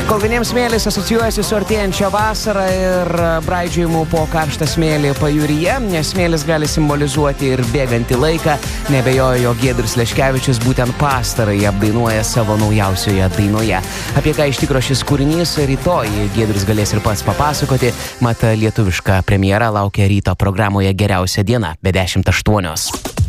Kol vieniems smėlis asocijuojasi su artėjančia vasara ir braidžiojimu po karštą smėlį pajūryje, nes smėlis gali simbolizuoti ir bėgantį laiką, nebejoju, jog Giedrius Leškevičius būtent pastarąjį apdainuoja savo naujausioje dainoje. Apie ką iš tikro šis kūrinys rytoj Giedrius galės ir pats papasakoti, mat lietuviška premjera laukia ryto programoje Geriausia diena be 10:08.